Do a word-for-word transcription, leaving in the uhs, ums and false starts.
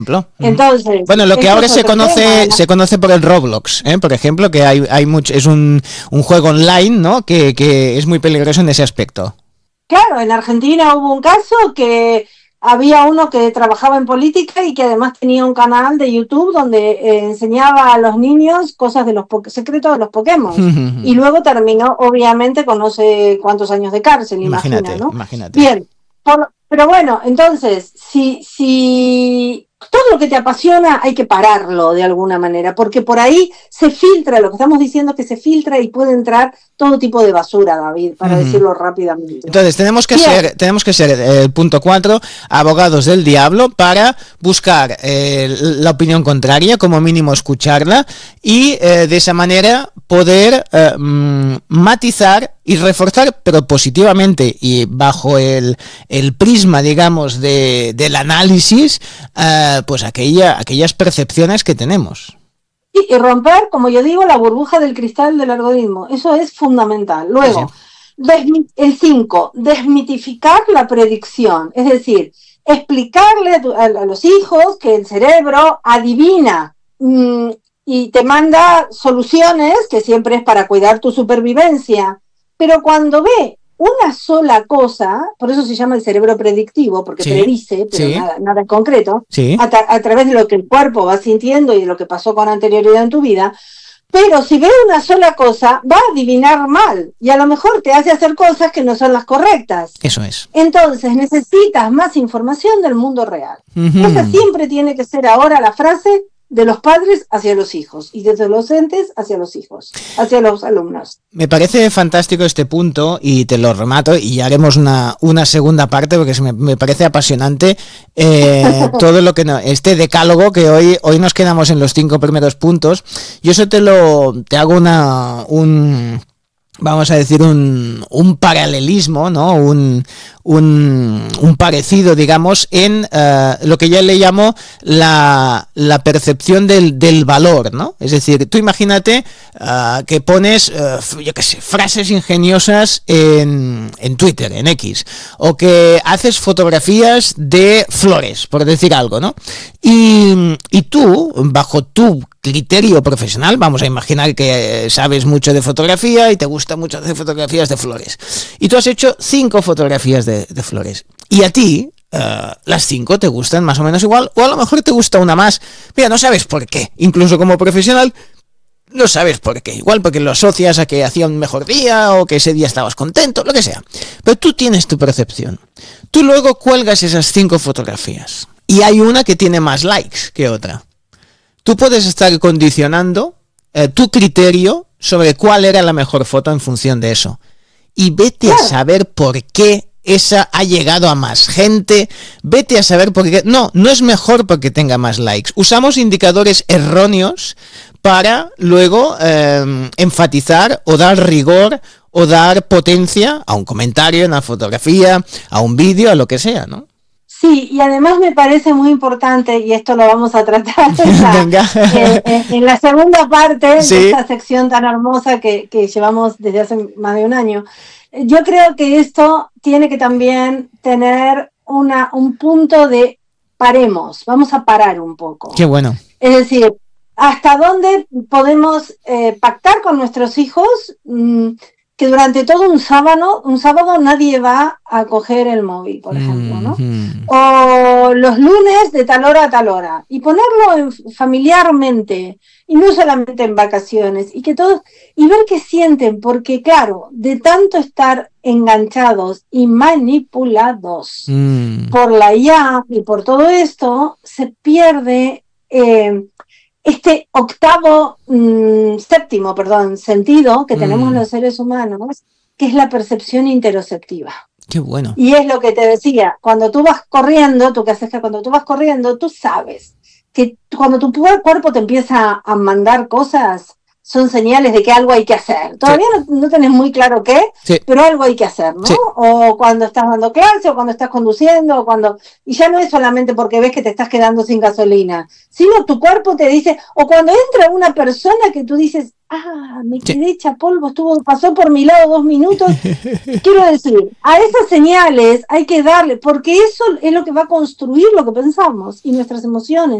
ejemplo. Entonces, bueno, lo que ahora se conoce tema, se conoce por el Roblox, ¿eh? Por ejemplo, que hay hay mucho, es un, un juego online, ¿no? Que, que es muy peligroso en ese aspecto. Claro, en Argentina hubo un caso que había uno que trabajaba en política y que además tenía un canal de YouTube donde eh, enseñaba a los niños cosas de los po- secretos de los Pokémon. Y luego terminó, obviamente, con no sé cuántos años de cárcel, imagina, Imagínate, ¿no? imagínate. Bien, por, pero bueno, entonces, si, si todo lo que te apasiona hay que pararlo de alguna manera, porque por ahí se filtra, lo que estamos diciendo es que se filtra y puede entrar todo tipo de basura, David, para Uh-huh. decirlo rápidamente. Entonces tenemos que Bien. ser, tenemos que ser el eh, punto cuatro, abogados del diablo, para buscar eh, la opinión contraria, como mínimo escucharla, y eh, de esa manera poder eh, mm, matizar y reforzar, pero positivamente y bajo el, el prisma, digamos, de, del análisis, eh, pues aquella, aquellas percepciones que tenemos. Y, y romper, como yo digo, la burbuja del cristal del algoritmo. Eso es fundamental. Luego, Sí, sí. desmi- el cinco, desmitificar la predicción. Es decir, explicarle a, tu, a, a los hijos que el cerebro adivina mmm, y te manda soluciones, que siempre es para cuidar tu supervivencia. Pero cuando ve una sola cosa, por eso se llama el cerebro predictivo, porque Sí, predice, pero sí, nada, nada en concreto, sí. a, tra- a través de lo que el cuerpo va sintiendo y de lo que pasó con anterioridad en tu vida. Pero si ve una sola cosa, va a adivinar mal y a lo mejor te hace hacer cosas que no son las correctas. Eso es. Entonces necesitas más información del mundo real. Uh-huh. Esa siempre tiene que ser ahora la frase de los padres hacia los hijos y de los docentes hacia los hijos, hacia los alumnos. Me parece fantástico este punto y te lo remato y ya haremos una, una segunda parte porque me, me parece apasionante eh, todo lo que no, este decálogo que hoy hoy nos quedamos en los cinco primeros puntos. Yo eso te lo te hago una un vamos a decir un, un paralelismo, ¿no? Un, un, un parecido, digamos, en uh, lo que yo le llamo la, la percepción del, del valor, ¿no? Es decir, tú imagínate uh, que pones, uh, yo qué sé, frases ingeniosas en, en Twitter, en X, o que haces fotografías de flores, por decir algo, ¿no? Y, y tú, bajo tu criterio profesional, vamos a imaginar que sabes mucho de fotografía y te gusta mucho hacer fotografías de flores, y tú has hecho cinco fotografías de, de flores, y a ti uh, las cinco te gustan más o menos igual, o a lo mejor te gusta una más, mira, no sabes por qué, incluso como profesional no sabes por qué, igual porque lo asocias a que hacía un mejor día o que ese día estabas contento, lo que sea, pero tú tienes tu percepción, tú luego cuelgas esas cinco fotografías y hay una que tiene más likes que otra. Tú puedes estar condicionando eh, tu criterio sobre cuál era la mejor foto en función de eso. Y vete a saber por qué esa ha llegado a más gente. Vete a saber por qué. No, no es mejor porque tenga más likes. Usamos indicadores erróneos para luego eh, enfatizar o dar rigor o dar potencia a un comentario, a una fotografía, a un vídeo, a lo que sea, ¿no? Sí, y además me parece muy importante, y esto lo vamos a tratar en la, eh, en, en la segunda parte sí. de esta sección tan hermosa que, que llevamos desde hace más de un año. Yo creo que esto tiene que también tener una, un punto de paremos, vamos a parar un poco. Qué bueno. Es decir, ¿hasta dónde podemos eh, pactar con nuestros hijos? Mmm, que durante todo un sábado, un sábado nadie va a coger el móvil, por ejemplo, ¿no? Mm-hmm. O los lunes de tal hora a tal hora. Y ponerlo en, familiarmente, y no solamente en vacaciones, y que todos, y ver qué sienten, porque claro, de tanto estar enganchados y manipulados mm. por la I A y por todo esto, se pierde eh, este octavo, mmm, séptimo, perdón, sentido que mm. tenemos los seres humanos, que es la percepción interoceptiva. Qué bueno. Y es lo que te decía, cuando tú vas corriendo, tú que haces que cuando tú vas corriendo, tú sabes que cuando tu cuerpo te empieza a mandar cosas, son señales de que algo hay que hacer. Todavía sí. no, no tenés muy claro qué, sí. pero algo hay que hacer, ¿no? Sí. O cuando estás dando clase, o cuando estás conduciendo, o cuando... Y ya no es solamente porque ves que te estás quedando sin gasolina, sino tu cuerpo te dice... O cuando entra una persona que tú dices, ah, me quedé sí. hecha polvo, estuvo, pasó por mi lado dos minutos. Quiero decir, a esas señales hay que darle, porque eso es lo que va a construir lo que pensamos y nuestras emociones.